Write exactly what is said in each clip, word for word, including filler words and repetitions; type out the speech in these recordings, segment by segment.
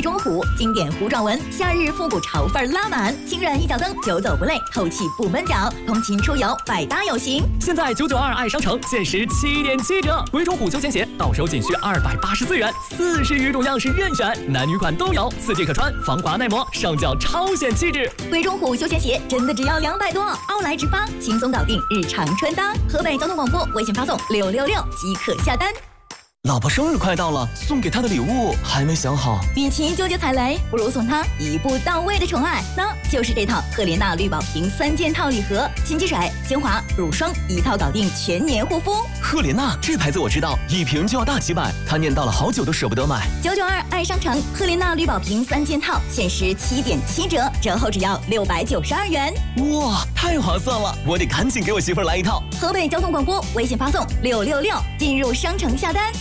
中湖经典糊状纹，夏日复古潮范拉满，轻软一脚蹬，久走不累，透气不闷脚，通勤出游百搭有型。 现在九九二爱商城限时七点七折，维中虎休闲鞋到手仅需二百八十四元，四十余种样式任选，男女款都有，四季可穿，防滑耐磨，上脚超显气质。 维中虎休闲鞋真的只要两百多，奥莱直发，轻松搞定日常穿搭。河北交通广播微信发送六六六即可下单。 老婆生日快到了，送给她的礼物还没想好。 与其纠结踩雷，不如送她一步到位的宠爱，那就是这套赫莲娜绿宝瓶三件套礼盒，洗肌水、精华、乳霜一套搞定全年护肤。 赫莲娜这牌子我知道，一瓶就要大几百，她念叨了好久都舍不得买。 九九二爱商城赫莲娜绿宝瓶三件套限时七点七折，折后只要六百九十二元。 哇，太划算了，我得赶紧给我媳妇儿来一套。 河北交通广播微信发送六六六进入商城下单。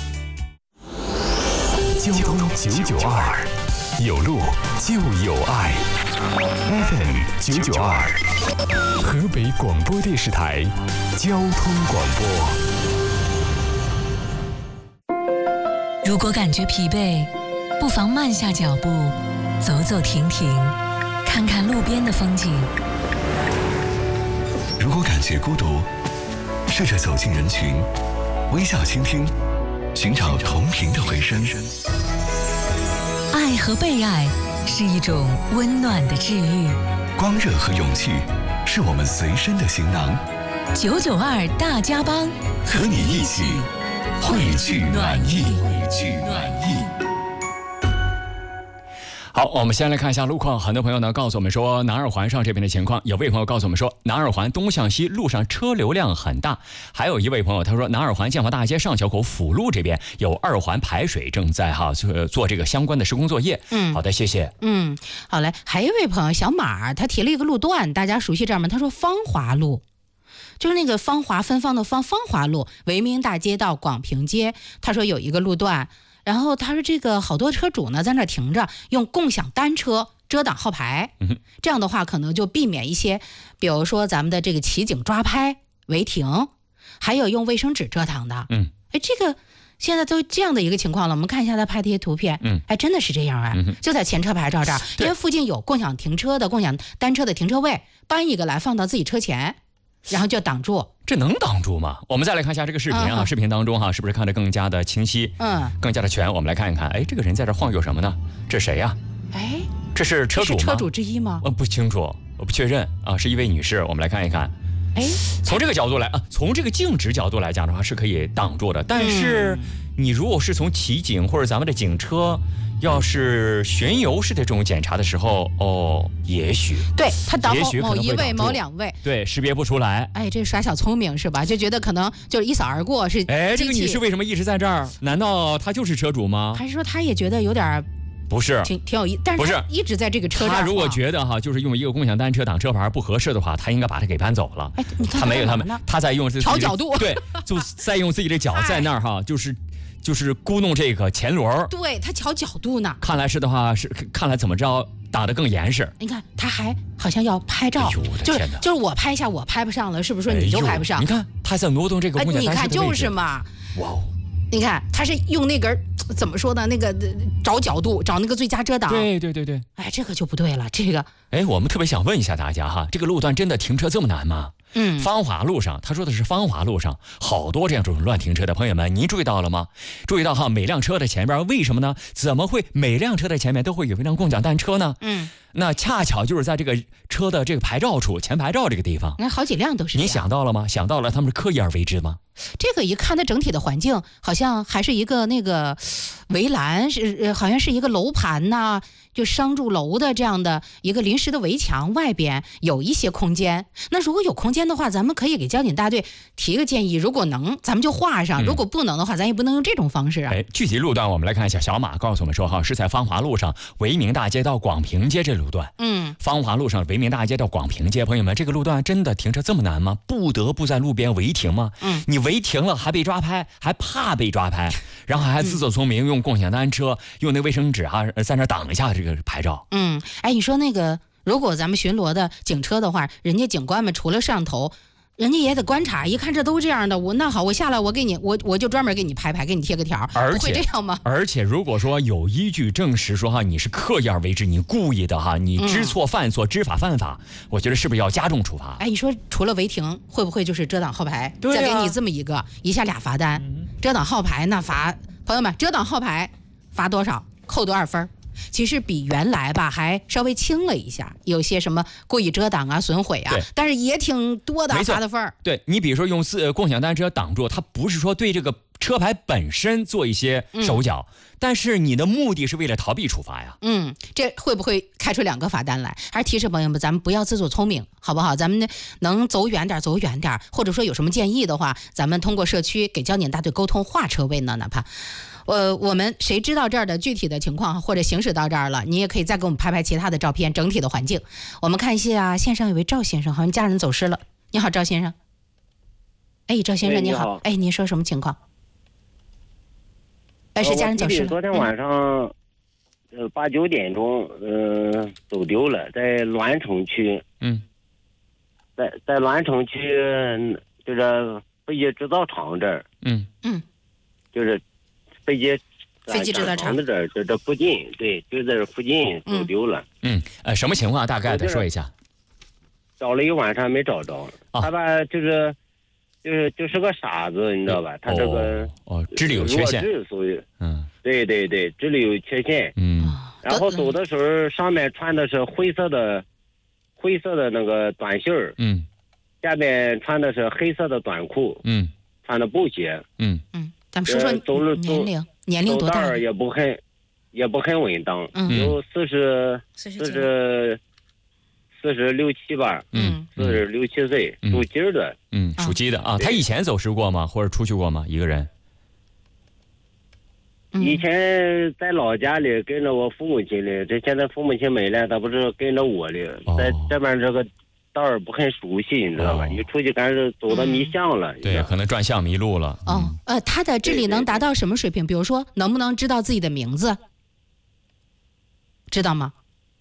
交通九九二，有路就有爱。F M 九九二，河北广播电视台交通广播。 如果感觉疲惫，不妨慢下脚步，走走停停，看看路边的风景。 如果感觉孤独，试着走进人群，微笑倾听，寻找同频的回声。 爱和被爱是一种温暖的治愈， 光热和勇气是我们随身的行囊。 九九二大家帮， 和你一起汇聚暖意，汇聚暖意。 好，我们先来看一下路况。很多朋友呢告诉我们说，南二环上这边的情况，有位朋友告诉我们说，南二环东向西路上车流量很大。还有一位朋友他说，南二环建华大街上桥口辅路这边有二环排水正在哈做做这个相关的施工作业。嗯，好的，谢谢。 嗯，好嘞。还有一位朋友小马，他提了一个路段，大家熟悉这儿吗？他说芳华路。就是那个芳华芬芳的芳芳华路，维明大街到广平街，他说有一个路段，然后他说这个好多车主呢在那停着，用共享单车遮挡号牌，嗯、这样的话可能就避免一些，比如说咱们的这个骑警抓拍违停，还有用卫生纸遮挡的。嗯，哎，这个现在都这样的一个情况了，我们看一下他拍的一些图片，嗯，哎，真的是这样啊，嗯、就在前车牌照这儿，因为附近有共享停车的、共享单车的停车位，搬一个来放到自己车前。然后就挡住， 这能挡住吗？我们再来看一下这个视频啊，嗯、视频当中哈、啊，是不是看得更加的清晰？嗯，更加的全。我们来看一看，哎，这个人在这晃悠什么呢？这谁呀、啊？ 哎， 这是车主吗？ 是车主之一吗？ 呃，不清楚，我不确认啊，是一位女士。我们来看一看，哎，从这个角度来啊，从这个静止角度来讲的话是可以挡住的，但是、嗯、你如果是从骑警或者咱们的警车。要是巡游式的这种检查的时候，哦，也许对他挡某某一位、某两位， 对，识别不出来。 哎，这耍小聪明是吧？就觉得可能就是一扫而过是。 哎，这个女士为什么一直在这儿？难道她就是车主吗？ 还是说她也觉得有点？ 不是， 挺挺有意，但是不是一直在这个车上。 他如果觉得哈，就是用一个共享单车挡车牌不合适的话，他应该把它给搬走了。 哎，你看他没有他们，他在用自己调角度， 对，就在用自己的脚在那儿哈，就是。就是咕弄这个前轮， 对他调角度呢。 看来是的话是，看来怎么着打得更严实。 你看他还好像要拍照，哎、就是就是我拍一下我拍不上了，是不是说你就拍不上？ 哎、你看他在挪动这个共享单车的位置、 哎、你看就是嘛。哇哦！你看他是用那根怎么说呢？那个找角度，找那个最佳遮挡。 对对对对。 哎，这个就不对了。这个哎，我们特别想问一下大家哈，这个路段真的停车这么难吗？嗯，芳华路上，他说的是芳华路上，好多这样种乱停车的朋友们，您注意到了吗？注意到哈，每辆车的前边为什么呢？怎么会每辆车的前面都会有一辆共享单车呢？嗯，那恰巧就是在这个车的这个牌照处，前牌照这个地方， 那好几辆都是。 你想到了吗？想到了，他们是刻意而为之吗？ 这个一看它整体的环境，好像还是一个那个围栏，是好像是一个楼盘呐、啊，就商住楼的这样的一个临时的围墙，外边有一些空间。那如果有空间的话，咱们可以给交警大队提个建议，如果能，咱们就画上；如果不能的话，咱也不能用这种方式啊。 哎，具体路段我们来看一下，小马告诉我们说哈，是在芳华路上维明大街到广平街这路段。嗯，芳华路上维明大街到广平街，朋友们，这个路段真的停车这么难吗？不得不在路边违停吗？嗯，你违停了还被抓拍，还怕被抓拍，然后还自作聪明用共享单车、用那卫生纸啊，在那挡一下这个牌照。 嗯，哎，你说那个，如果咱们巡逻的警车的话，人家警官们除了摄像头， 人家也得观察，一看这都这样的，我那好，我下来我给你，我我就专门给你拍拍，给你贴个条， 而且会这样吗？ 而且如果说有依据证实说哈，你是刻意而为之，你故意的哈，你知错犯错、嗯、知法犯法，我觉得是不是要加重处罚？ 哎，你说除了违停，会不会就是遮挡号牌？ 对啊、 再给你这么一个，一下俩罚单，嗯、遮挡号牌那罚，朋友们，遮挡号牌罚多少？扣多少分？其实比原来吧还稍微轻了一下，有些什么故意遮挡啊、损毁啊，但是也挺多的罚的分儿。 对，你比如说用自、呃、共享单车挡住，它不是说对这个车牌本身做一些手脚、嗯，但是你的目的是为了逃避处罚呀。 嗯，这会不会开出两个罚单来？还是提示朋友们，咱们不要自作聪明，好不好？咱们能走远点走远点，或者说有什么建议的话，咱们通过社区给交警大队沟通划车位呢，哪怕。呃，我们谁知道这儿的具体的情况，或者行驶到这儿了，你也可以再给我们拍拍其他的照片，整体的环境。我们看一下，线上有位赵先生，好像家人走失了。你好，赵先生。哎，赵先生你好。哎，您说什么情况？哎，是家人走失了。 昨天晚上，呃，八九点钟，呃，走丢了，在栾城区。 嗯。 在在栾城区，就是飞机制造厂这儿。 嗯嗯。 就是。飞机飞机制造厂的这这这附近，对，就在这附近走丢了。 嗯，呃，什么情况？大概的说一下。 找了一晚上没找着，哦、他吧就是就是就是个傻子，你知道吧？他这个哦，智力有缺陷， 属于嗯， 对对对，智力有缺陷。 嗯， 然后走的时候上面穿的是灰色的灰色的那个短袖儿， 嗯， 下面穿的是黑色的短裤， 嗯， 穿的布鞋， 嗯嗯。咱们说说走路年龄，年龄多大？ 也不很，也不很稳当， 嗯、 有四十、四十、四十六七吧， 嗯， 四十六七岁，属鸡的， 嗯，属鸡的啊。他以前走失过吗？或者出去过吗？一个人？ 以前在老家里跟着我父母亲里，这现在父母亲没了，他不是跟着我里， 哦、 在这边这个道儿不很熟悉，你知道吧？一、哦、出去感觉走的迷巷了， 对，可能转向迷路了。 哦，嗯、呃，他的智力能达到什么水平？比如说，能不能知道自己的名字？知道吗？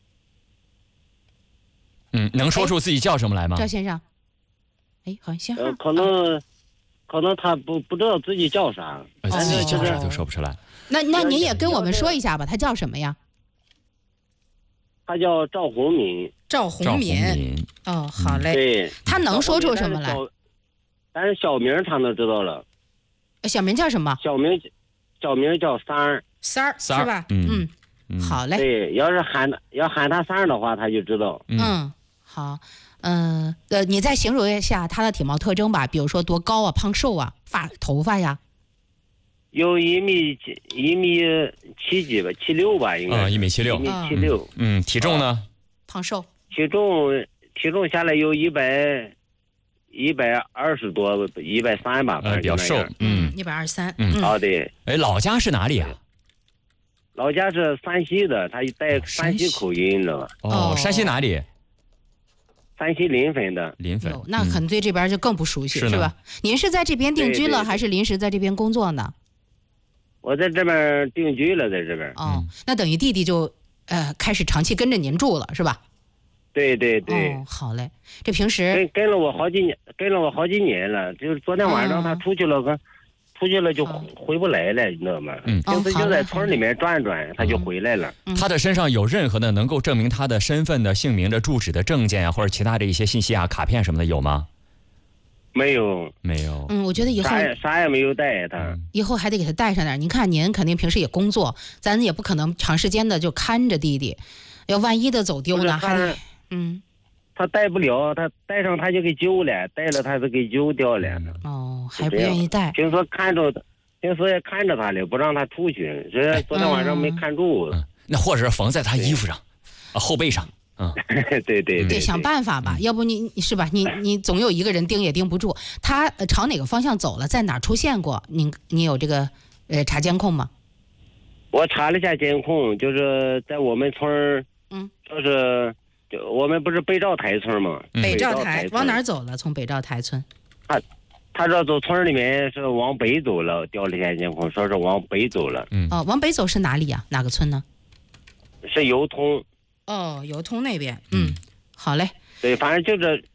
嗯，能说出自己叫什么来吗？ 赵先生，哎，好像信号。 呃，可能，可能他不不知道自己叫啥， 呃、自己叫啥就说不出来。 那那您也跟我们说一下吧，他叫什么呀？ 他叫赵红敏。 赵红敏。哦，好嘞。 对。 他能说出什么来？ 但是小名他能知道了。 小名叫什么？ 小名，小名叫三儿。 三儿是吧？ 嗯嗯，好嘞。 对，要是喊要喊他三儿的话，他就知道。 嗯，好，嗯呃，你再形容一下他的体貌特征吧，比如说多高啊、胖瘦啊、发头发呀。 有一米七一米七几吧，七六吧，应该。 啊，一米七六。 一米七六。 嗯，体重呢？ 胖瘦。 体重体重下来有一百一百二十多，一百三吧， 呃，比较瘦。 嗯，一百二十三。 嗯， 啊对。 哎，老家是哪里啊？ 老家是山西的，他带山西口音，你知道吧？ 哦，山西哪里？ 山西临汾的。 临汾。 那可能对这边就更不熟悉，是吧？您是在这边定居了，还是临时在这边工作呢？ 我在这边定居了，在这边。 哦，那等于弟弟就呃开始长期跟着您住了，是吧？ 对对对。 哦，好嘞。这平时跟跟了我好几年，跟了我好几年了。就是昨天晚上他出去了，个、哦、出去了就回不来了，你知道吗？ 嗯。 平时就在村里面转转，他就回来了。 嗯、 他的身上有任何的能够证明他的身份的、姓名的、住址的证件啊，或者其他的一些信息啊、卡片什么的有吗？ 没有， 没有。 嗯，我觉得以后啥也啥也没有带他， 以后还得给他带上点。您看，您肯定平时也工作，咱也不可能长时间的就看着弟弟，要万一的走丢呢，还得嗯。 他带不了，他带上他就给丢了，带了他就给丢掉了。 哦，还不愿意带。 平时看着，平时也看着他了，不让他出去。这昨天晚上没看住。 嗯嗯、那或者是缝在他衣服上，啊后背上。嗯， 对对对， 得想办法吧，要不你是吧？你你总有一个人盯也盯不住。他朝哪个方向走了，在哪儿出现过？你你有这个呃查监控吗？ 我查了一下监控，就是在我们村儿， 嗯， 就是就我们不是北兆台村吗？ 嗯、北兆台往哪儿走了？从北兆台村。 他他这走村里面是往北走了，调了一下监控，说是往北走了。 嗯。 哦，往北走是哪里呀、啊？哪个村呢？ 是油通。 哦，油通那边，嗯，好嘞。 对，反正就是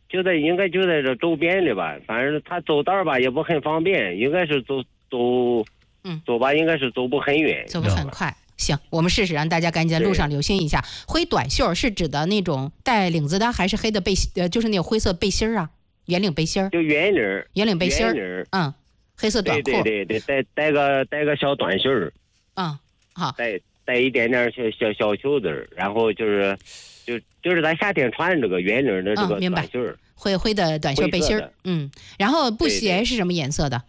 就在应该就在这周边的吧，反正他走道吧也不很方便，应该是走走， 嗯， 走吧应该是走不很远， 走不很快。行，我们试试让大家赶紧在路上留心一下。灰短袖是指的那种带领子的，还是黑的背呃，就是那种灰色背心儿啊，圆领背心儿？ 就圆领儿， 圆领背心儿， 嗯，黑色短裤， 对对对对，带带个带个小短袖儿， 嗯，好， 带带一点点小小小袖子，然后就是就就是咱夏天穿这个圆领的这个短袖儿， 灰灰的短袖背心儿，嗯，然后布鞋是什么颜色的？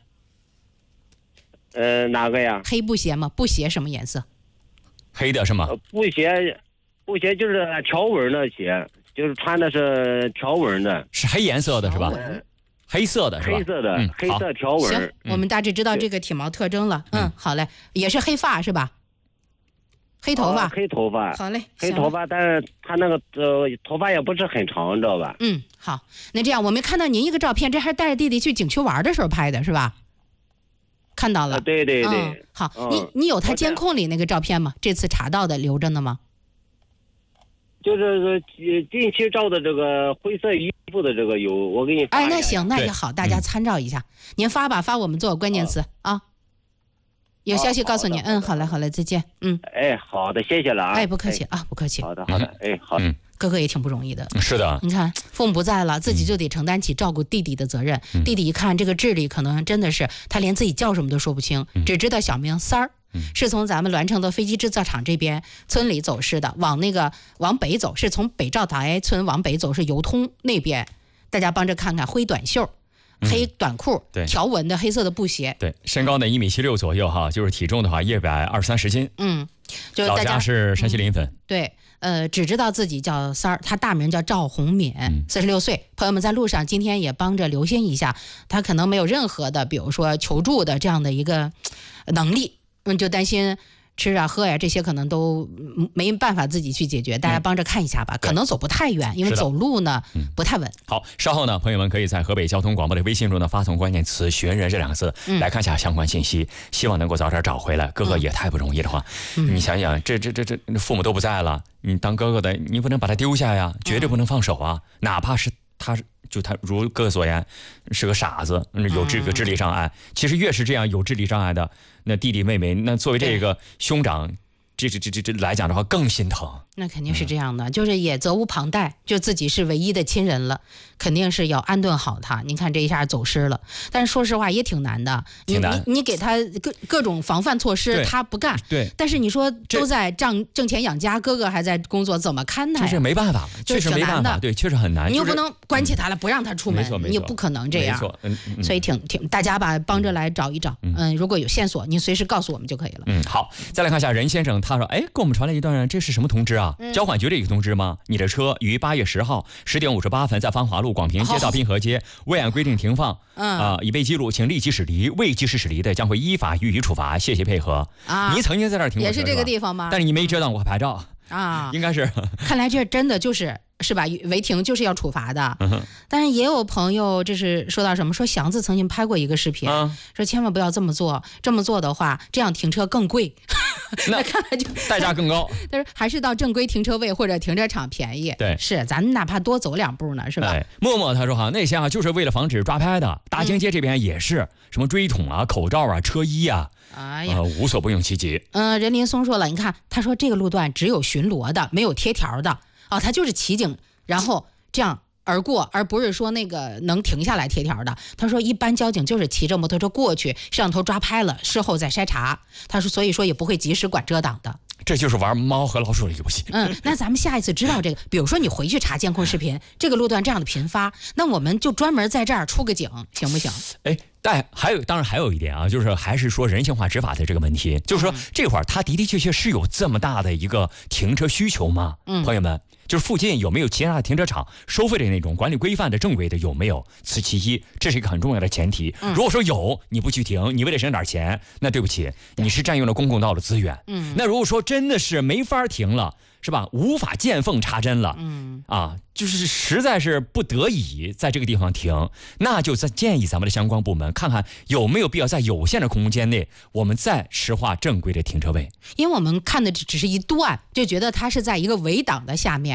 呃，哪个呀？ 黑布鞋吗？布鞋什么颜色？ 黑的是吗？ 呃、布鞋，布鞋就是条纹的鞋，就是穿的是条纹的， 是黑颜色的是吧？黑色的是吧？ 黑色的， 嗯、 黑色条纹。 行，我们大致知道这个体毛特征了。嗯，好嘞，也是黑发是吧？黑头发、 哦，黑头发。 好嘞， 黑头发，但是他那个呃头发也不是很长，知道吧？ 嗯，好，那这样我们看到您一个照片，这还是带着弟弟去景区玩的时候拍的是吧？看到了， 呃、对对对、 嗯。好， 嗯、 你你有他监控里那个照片吗？这次查到的留着呢吗？ 就是近期照的这个灰色衣服的这个有，我给你发一下。 哎，那行，那也好，大家参照一下。您发吧，发我们做关键词、哦、啊。有消息告诉你。 哦、 嗯，好嘞，好嘞，再见。嗯， 哎，好的，谢谢了啊。 哎，不客气、哎、啊，不客气。 好的，好的，哎，好的。 嗯， 哥哥也挺不容易的。 是的， 你看父母不在了，自己就得承担起照顾弟弟的责任。 嗯、 弟弟一看这个智力，可能真的是他连自己叫什么都说不清， 嗯、 只知道小名三儿。是从咱们栾城的飞机制造厂这边村里走失的，往那个往北走，是从北兆台村往北走，是邮通那边。大家帮着看看，灰短袖。黑短裤， 对， 条纹的黑色的布鞋， 对，身高呢一米七六左右哈，就是体重的话一百二三十斤， 嗯，就老家是山西临汾、 嗯，对，呃，只知道自己叫三儿，他大名叫赵红敏，四十六岁。朋友们在路上今天也帮着留心一下，他可能没有任何的，比如说求助的这样的一个能力，嗯，就担心。吃啊喝呀、啊、这些可能都没办法自己去解决，大家帮着看一下吧、嗯、可能走不太远，因为走路呢、嗯、不太稳。 好，稍后呢朋友们可以在河北交通广播的微信中呢发送关键词寻人这两个字、嗯、来看一下相关信息，希望能够早点找回来。哥哥也太不容易的话、嗯、你想想这这这这父母都不在了，你当哥哥的你不能把他丢下呀，绝对不能放手啊、嗯、哪怕是他就他如哥哥所言是个傻子，有这个智力障碍、嗯、其实越是这样有智力障碍的那弟弟妹妹，那作为这个兄长这这这这这来讲的话更心疼。 那肯定是这样的、嗯、就是也责无旁贷，就自己是唯一的亲人了，肯定是要安顿好他。您看这一下走失了，但是说实话也挺难的， 挺难。 你你给他各各种防范措施他不干， 对， 但是你说都在挣挣钱养家，哥哥还在工作，怎么看他呀？ 就是没办法，确实没办法，对，确实很难。 你又不能关起他了、嗯、不让他出门，你也不可能这样， 没错，嗯嗯、 所以挺挺大家吧帮着来找一找，嗯, 嗯，如果有线索您随时告诉我们就可以了。 嗯，好，再来看一下任先生，他说，哎，给我们传来一段，这是什么通知啊？嗯、交管局的一个通知吗？你的车于八月十号十点五十八分在芳华路广平街道滨河街未按规定停放，嗯啊、呃，已被记录，请立即驶离，未及时驶离的将会依法予以处罚，谢谢配合。啊，你曾经在这儿停过车， 也是这个地方吗？ 但是你没遮挡我牌照啊， 应该是。 看来这真的就是是吧？违停就是要处罚的。嗯、但是也有朋友这是说到什么？说祥子曾经拍过一个视频，啊、说千万不要这么做，这么做的话，这样停车更贵。那看来就代价更高， 但是还是到正规停车位或者停车场便宜。 对， 是咱们哪怕多走两步呢，是吧？ 哎，默默他说哈，那些啊就是为了防止抓拍的。大兴街这边也是、嗯、什么锥桶啊、口罩啊、车衣啊， 哎呀、 呃，无所不用其极。 嗯、呃，任林松说了，你看他说这个路段只有巡逻的，没有贴条的哦，他就是骑警，然后这样而过，而不是说那个能停下来贴条的。他说一般交警就是骑着摩托车过去，摄像头抓拍了，事后再筛查。他说所以说也不会及时管遮挡的。 这就是玩猫和老鼠的游戏。 嗯，那咱们下一次知道这个，比如说你回去查监控视频，这个路段这样的频发，那我们就专门在这儿出个警，行不行？ 哎，但还有，当然还有一点啊，就是还是说人性化执法的这个问题，就是说这会儿他的的确确是有这么大的一个停车需求吗？嗯，朋友们，就是附近有没有其他的停车场收费的那种管理规范的正规的有没有？此其一，这是一个很重要的前提。嗯、如果说有，你不去停，你为了省点钱，那对不起，你是占用了公共道的资源。嗯，那如果说真的是没法停了，是吧？无法见缝插针了，嗯啊，就是实在是不得已在这个地方停，那就再建议咱们的相关部门看看有没有必要在有限的空间内，我们再实划正规的停车位。 因为我们看的只是一段，就觉得它是在一个围挡的下面，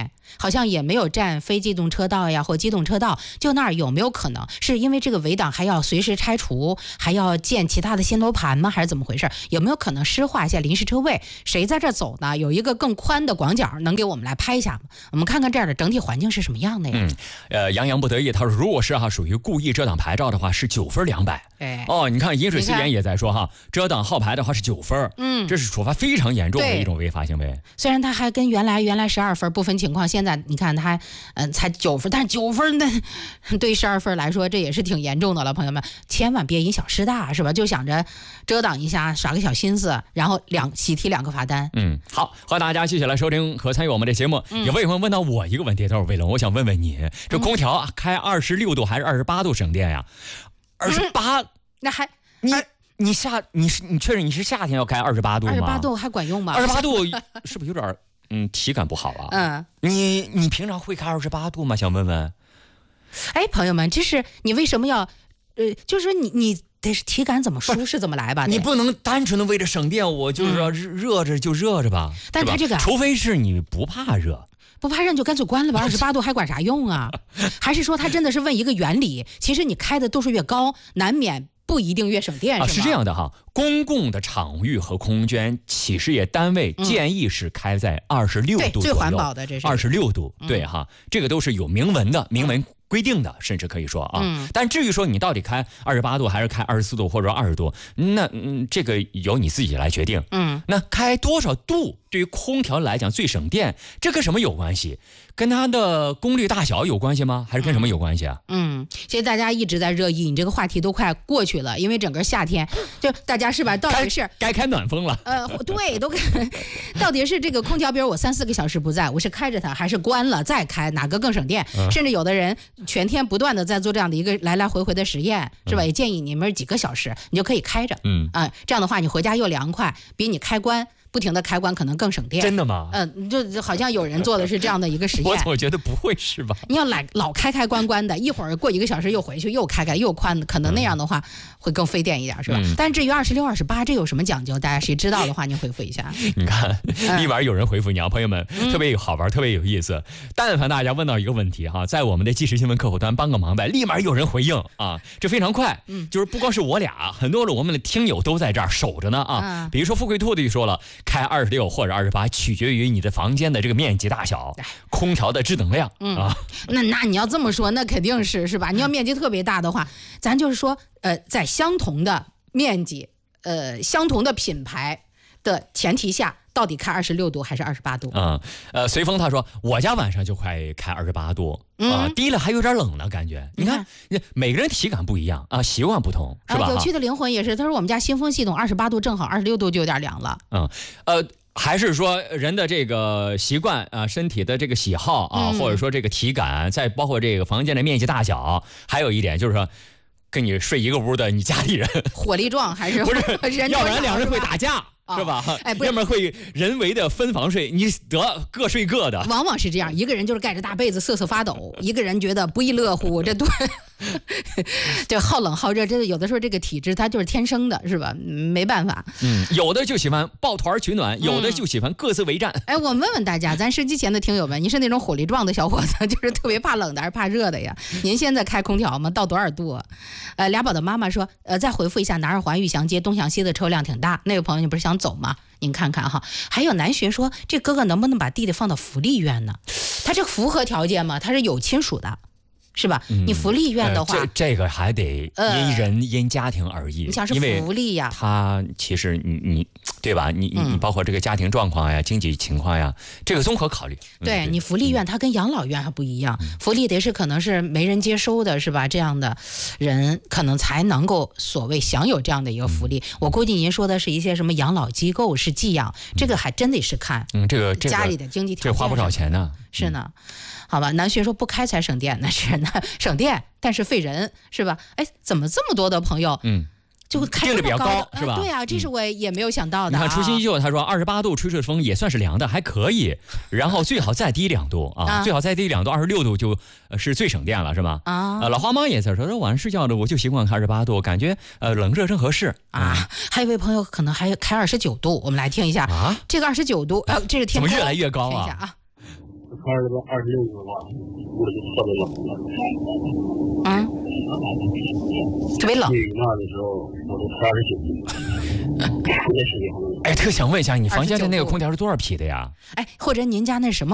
面，好像也没有占非机动车道呀或机动车道，就那儿有没有可能是因为这个围挡还要随时拆除，还要建其他的新楼盘吗？还是怎么回事？有没有可能施划一下临时车位？谁在这走呢？有一个更宽的广角，能给我们来拍一下吗？我们看看这样的整体环境是什么样的呀？ 嗯，呃，杨洋不得意，他说，如果是哈属于故意遮挡牌照的话，是九分两百。 哎， 哦，你看饮水思源也在说哈，遮挡号牌的话是九分，嗯，这是处罚非常严重的一种违法行为。 虽然他还跟原来原来十二分不分情况，现在你看他嗯、呃、才九分，但是九分的对十二分来说，这也是挺严重的了，朋友们，千万别因小失大，是吧？就想着遮挡一下，耍个小心思，然后两喜提两个罚单。 嗯，好，欢迎大家继续来收听和参与我们的节目。嗯、有位朋友问到我一个问题，他说：“伟龙，我想问问你，这空调开二十六度还是二十八度省电呀？二十八， 那还你。”你夏你是你确认你是夏天要开二十八度吗？ 二十八度还管用吗？ 二十八度是不是有点嗯体感不好啊？嗯，你你平常会开二十八度吗？想问问。 哎，朋友们，这是你为什么要呃，就是说你你得是体感怎么舒适怎么来吧？ 你不能单纯的为了省电，我就是说热着就热着吧。 嗯、但它这个， 除非是你不怕热。 不怕热就干脆关了吧，二十八度还管啥用啊？还是说他真的是问一个原理？其实你开的度数越高，难免不一定越省电， 啊， 是吗？ 是这样的哈，公共的场域和空间企事业单位建议是开在二十六度左右， 最环保的这是二十六度，对哈，这个都是有明文的，明文规定的，甚至可以说啊。嗯、但至于说你到底开二十八度还是开二十四度或者二十度，那嗯，这个由你自己来决定。嗯，那开多少度对于空调来讲最省电，这跟什么有关系？跟它的功率大小有关系吗？还是跟什么有关系啊？ 嗯，其实大家一直在热议，你这个话题都快过去了，因为整个夏天，就大家是吧？到底是该开暖风了？ 呃，对，都到底是这个空调，比如我三四个小时不在，我是开着它还是关了再开，哪个更省电？嗯、甚至有的人全天不断的在做这样的一个来来回回的实验，是吧？嗯、也建议你们几个小时你就可以开着，嗯啊、呃，这样的话你回家又凉快，比你开关。不停的开关可能更省电。 真的吗？ 嗯，就好像有人做的是这样的一个实验。 我总觉得不会是吧？ 你要老老开开关关的，一会儿过一个小时又回去又开开又关，可能那样的话会更费电一点，是吧？嗯、但至于二十六、二十八，这有什么讲究？大家谁知道的话，您回复一下。 你看，立马有人回复你啊，朋友们，嗯、特别好玩，特别有意思。但凡大家问到一个问题哈，在我们的即时新闻客户端帮个忙呗，立马有人回应啊，这非常快。嗯，就是不光是我俩，很多的我们的听友都在这儿守着呢啊。嗯、比如说富贵兔子就说了，开二十六或者二十八，取决于你的房间的这个面积大小，空调的制冷量、嗯、啊。 那那你要这么说，那肯定是是吧？你要面积特别大的话，咱就是说，呃，在相同的面积、呃，相同的品牌的前提下，到底开二十六度还是二十八度？ 嗯，呃，随风他说，我家晚上就快开二十八度。啊，低了还有点冷呢，感觉。你看，每个人体感不一样啊，习惯不同，是吧？ 有趣的灵魂也是，他说我们家新风系统二十八度正好，二十六度就有点凉了。 嗯，呃。还是说人的这个习惯啊，身体的这个喜好啊，嗯、或者说这个体感，再包括这个房间的面积大小，还有一点就是说，跟你睡一个屋的你家里人火力壮还是不是？要不然两人会打架。是吧？哎，要么会人为的分房睡，你得各睡各的。 往往是这样，一个人就是盖着大被子瑟瑟发抖，一个人觉得不亦乐乎。这对，这好冷好热，这有的时候这个体质它就是天生的，是吧？没办法。 嗯，有的就喜欢抱团取暖，有的就喜欢各自为战。 嗯、哎，我问问大家，咱收机前的听友们，你是那种火力壮的小伙子，就是特别怕冷的，还是怕热的呀？您现在开空调吗？到多少度？呃，俩宝的妈妈说，呃，再回复一下，南二环玉祥街东向西的车辆挺大，那位朋友你不是想走吗？您看看哈，还有南巡说，这哥哥能不能把弟弟放到福利院呢？他这符合条件吗？他是有亲属的，是吧？嗯、你福利院的话， 呃、这这个还得因人、呃、因家庭而异。 你想是福利呀？ 他其实你你对吧？你你你包括这个家庭状况呀、经济情况呀，这个综合考虑。 对、嗯、你福利院，它跟养老院还不一样，嗯、福利得是可能是没人接收的，是吧？这样的人可能才能够所谓享有这样的一个福利。嗯、我估计您说的是一些什么养老机构是寄养，嗯、这个还真得是看嗯这个这个家里的经济条件， 这花不少钱呢。 是呢。好吧，南巡说不开才省电，那是那省电，但是费人，是吧？哎，怎么这么多的朋友，嗯，就会开定的比较高，是吧？ 对啊，这是我也没有想到的。 你看初心依旧，他说二十八度吹吹风也算是凉的，还可以。然后最好再低两度啊，最好再低两度，二十六度就是最省电了，是吧？啊，呃，老花猫也在说，说晚上睡觉的我就习惯开二十八度，感觉呃冷热正合适啊。还有一位朋友可能还开二十九度，我们来听一下啊，这个二十九度，呃，这是天怎么越来越高啊？ 听一下啊。 开了个二十六度吧，屋里就特别冷了。 嗯，特别冷。 去那的时候我都三十九度，特别喜欢。 哎，特想问一下，你房间的那个空调是多少匹的呀？ 哎，或者您家那什么